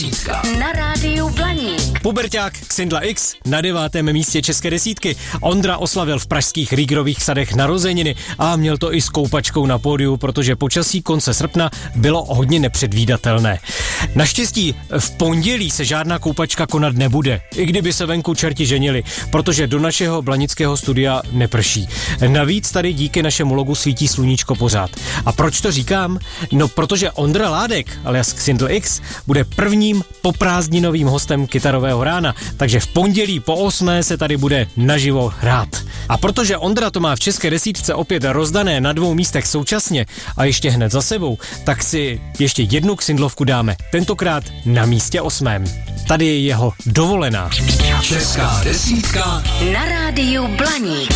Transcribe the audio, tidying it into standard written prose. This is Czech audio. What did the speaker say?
desítka na rádiu Blaník. Puberťák Xindla X na 9. místě české desítky. Ondra oslavil v pražských Rýgrových sadech narozeniny a měl to i s koupačkou na pódiu, protože počasí konce srpna bylo hodně nepředvídatelné. Naštěstí v pondělí se žádná koupačka konat nebude, i kdyby se venku čerti ženili, protože do našeho blanického studia neprší. Navíc tady díky našemu logu svítí sluníčko pořád. A proč to říkám? No, protože Ondra Ládek, alias Xindl X, bude prvním poprázdninovým hostem Kytarového rána, takže v pondělí po 8. se tady bude naživo hrát. A protože Ondra to má v české desítce opět rozdané na 2 místech současně a ještě hned za sebou, tak si ještě jednu Xindlovku dáme, tentokrát na místě 8. Tady je jeho Dovolená. Česká desítka Na rádiu Blaník.